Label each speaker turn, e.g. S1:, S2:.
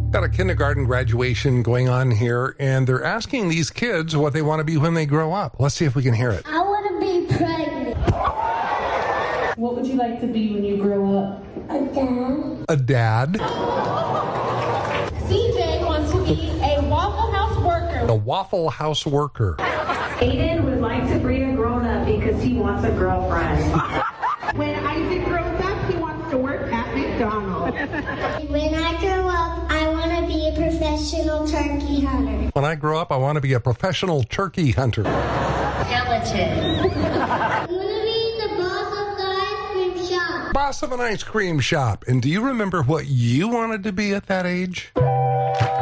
S1: Got a kindergarten graduation going on here, and they're asking these kids what they want to be when they grow up. Let's see if we can hear it.
S2: I want to be pregnant.
S3: What would you like to be when you grow up?
S2: A dad.
S1: A dad.
S3: CJ wants to be a Waffle House worker.
S1: A Waffle House worker.
S4: Aiden would like to be a grown-up because he wants a girlfriend.
S5: When Isaac grows up, he wants to work at McDonald's.
S2: When I grow up, I want to be a professional turkey hunter.
S1: When I grow up, I want to be a professional turkey hunter.
S4: Skeleton.
S2: I want to be the boss of the ice cream shop.
S1: Boss of an ice cream shop. And do you remember what you wanted to be at that age?